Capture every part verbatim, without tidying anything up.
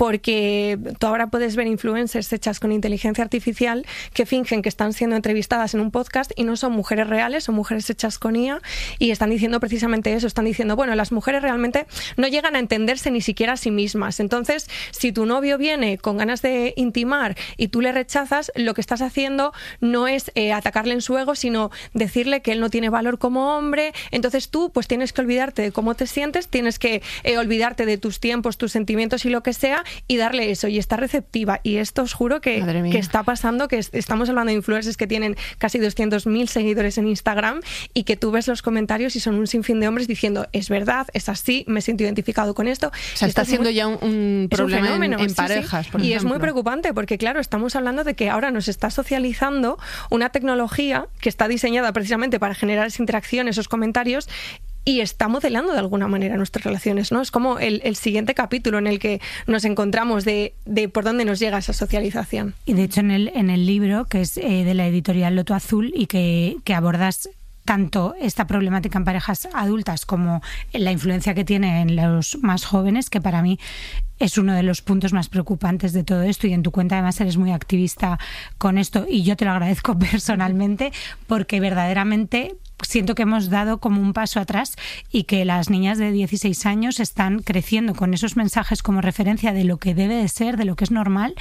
porque tú ahora puedes ver influencers hechas con inteligencia artificial que fingen que están siendo entrevistadas en un podcast y no son mujeres reales, son mujeres hechas con I A, y están diciendo precisamente eso, están diciendo, bueno, las mujeres realmente no llegan a entenderse ni siquiera a sí mismas. Entonces, si tu novio viene con ganas de intimar y tú le rechazas, lo que estás haciendo no es eh, atacarle en su ego, sino decirle que él no tiene valor como hombre. Entonces tú pues tienes que olvidarte de cómo te sientes, tienes que eh, olvidarte de tus tiempos, tus sentimientos y lo que sea, y darle eso, y estar receptiva. Y esto os juro que, que está pasando, que es, estamos hablando de influencers que tienen casi doscientos mil seguidores en Instagram y que tú ves los comentarios y son un sinfín de hombres diciendo, es verdad, es así, me siento identificado con esto. O sea, esto está siendo muy, ya un, un problema un en, en sí, parejas, sí. por Y ejemplo. es muy preocupante porque, claro, estamos hablando de que ahora nos está socializando una tecnología que está diseñada precisamente para generar esa interacción, esos comentarios, y está modelando de alguna manera nuestras relaciones, ¿no? Es como el, el siguiente capítulo en el que nos encontramos de, de por dónde nos llega esa socialización. Y de hecho en el, en el libro, que es eh, de la editorial Loto Azul y que, que abordas tanto esta problemática en parejas adultas como la influencia que tiene en los más jóvenes, que para mí es uno de los puntos más preocupantes de todo esto, y en tu cuenta además eres muy activista con esto y yo te lo agradezco personalmente porque verdaderamente siento que hemos dado como un paso atrás y que las niñas de dieciséis años están creciendo con esos mensajes como referencia de lo que debe de ser, de lo que es normal,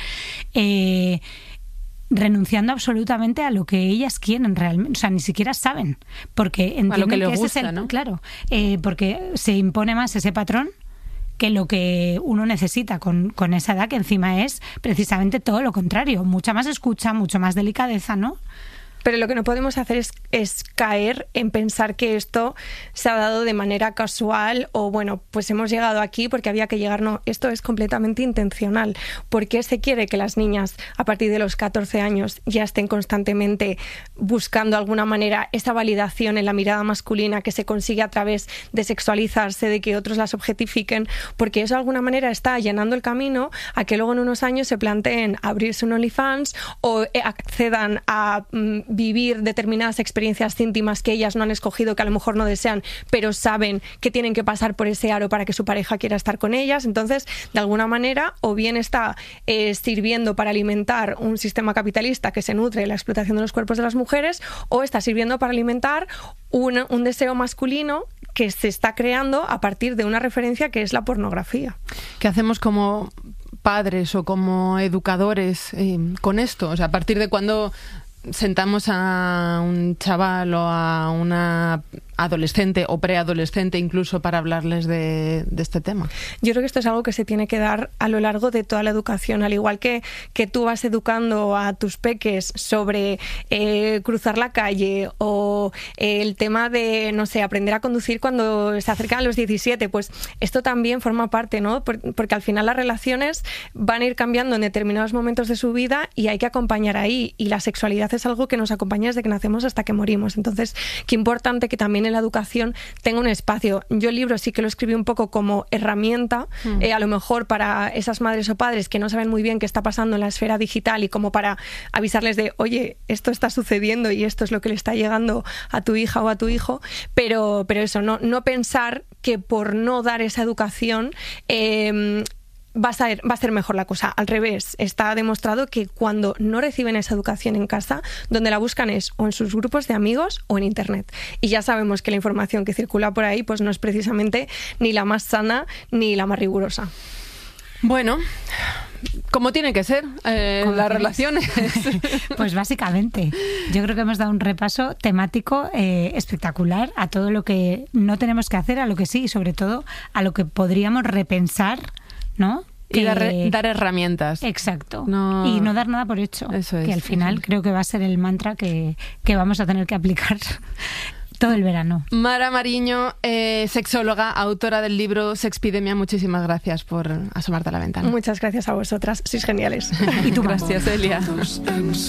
eh, renunciando absolutamente a lo que ellas quieren realmente, o sea, ni siquiera saben, porque entienden a lo que les que ese gusta, es el, ¿no? Claro, eh, porque se impone más ese patrón que lo que uno necesita con, con esa edad, que encima es precisamente todo lo contrario, mucha más escucha, mucho más delicadeza, ¿no? Pero lo que no podemos hacer es, es caer en pensar que esto se ha dado de manera casual o, bueno, pues hemos llegado aquí porque había que llegar. No, esto es completamente intencional. ¿Por qué se quiere que las niñas a partir de los catorce años ya estén constantemente buscando de alguna manera esa validación en la mirada masculina que se consigue a través de sexualizarse, de que otros las objetifiquen? Porque eso de alguna manera está allanando el camino a que luego en unos años se planteen abrirse un OnlyFans o accedan a mm, vivir determinadas experiencias íntimas que ellas no han escogido, que a lo mejor no desean, pero saben que tienen que pasar por ese aro para que su pareja quiera estar con ellas. Entonces, de alguna manera, o bien está eh, sirviendo para alimentar un sistema capitalista que se nutre de la explotación de los cuerpos de las mujeres, o está sirviendo para alimentar un, un deseo masculino que se está creando a partir de una referencia que es la pornografía. ¿Qué hacemos como padres o como educadores eh, con esto? O sea, ¿a partir de cuándo sentamos a un chaval o a una adolescente o preadolescente incluso para hablarles de, de este tema? Yo creo que esto es algo que se tiene que dar a lo largo de toda la educación, al igual que, que tú vas educando a tus peques sobre eh, cruzar la calle o eh, el tema de, no sé, aprender a conducir cuando se acercan a los diecisiete, pues esto también forma parte, ¿no? Por, porque al final las relaciones van a ir cambiando en determinados momentos de su vida y hay que acompañar ahí, y la sexualidad es algo que nos acompaña desde que nacemos hasta que morimos. Entonces, qué importante que también en la educación tenga un espacio. Yo el libro sí que lo escribí un poco como herramienta, mm. eh, a lo mejor para esas madres o padres que no saben muy bien qué está pasando en la esfera digital, y como para avisarles de, oye, esto está sucediendo y esto es lo que le está llegando a tu hija o a tu hijo, pero, pero eso, no, no pensar que por no dar esa educación eh, Va a, ser, va a ser mejor la cosa. Al revés, está demostrado que cuando no reciben esa educación en casa, donde la buscan es o en sus grupos de amigos o en internet. Y ya sabemos que la información que circula por ahí pues no es precisamente ni la más sana ni la más rigurosa. Bueno, como tiene que ser eh, las relaciones. Pues básicamente, yo creo que hemos dado un repaso temático eh, espectacular a todo lo que no tenemos que hacer, a lo que sí, y sobre todo a lo que podríamos repensar, ¿no? Y que... dar, dar herramientas. Exacto. No... Y no dar nada por hecho. Eso es, que al final eso es. Creo que va a ser el mantra que, que vamos a tener que aplicar todo el verano. Mara Mariño, eh, sexóloga, autora del libro Sexpidemia, muchísimas gracias por asomarte a la ventana. Muchas gracias a vosotras, sois geniales. Y tú, gracias, Elia.